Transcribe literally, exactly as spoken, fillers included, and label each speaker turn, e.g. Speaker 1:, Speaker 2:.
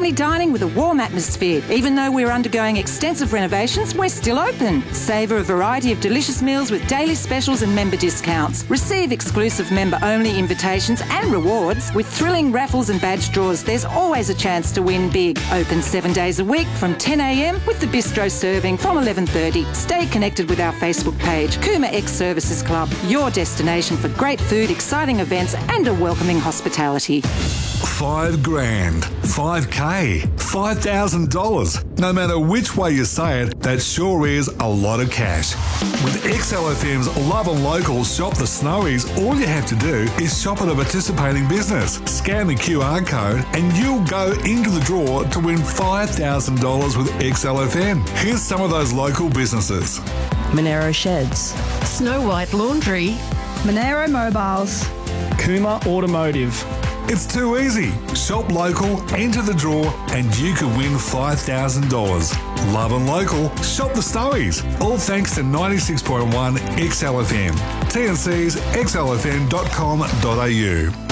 Speaker 1: family dining with a warm atmosphere. Even though we're undergoing extensive renovations, we're still open. Savour a variety of delicious meals with daily specials and member discounts. Receive exclusive member-only invitations and rewards. With thrilling raffles and badge draws, there's always a chance to win big. Open seven days a week from ten a m with the bistro serving from eleven thirty. Stay connected with our Facebook page, Cooma X Services Club, your destination for great food, exciting events and a welcoming hospitality.
Speaker 2: Five grand, five K, five thousand dollars. No matter which way you say it, that sure is a lot of cash. With X L F M's Love and Local Shop the Snowies, all you have to do is shop at a participating business, scan the Q R code and you'll go into the draw to win five thousand dollars with X L F M. Here's some of those local businesses.
Speaker 3: Monero Sheds,
Speaker 4: Snow White Laundry,
Speaker 5: Monero Mobiles,
Speaker 6: Cooma Automotive.
Speaker 2: It's too easy. Shop local, enter the draw, and you could win five thousand dollars. Love and Local, shop the Snowies. All thanks to ninety-six point one X L F M. T and C's x l f m dot com dot a u.